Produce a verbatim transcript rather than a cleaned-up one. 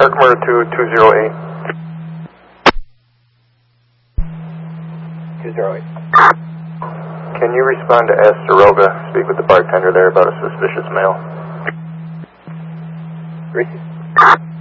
Herkimer to two zero eight. two zero eight. Can you respond to Astaroga? Speak with the bartender there about a suspicious male. Receive.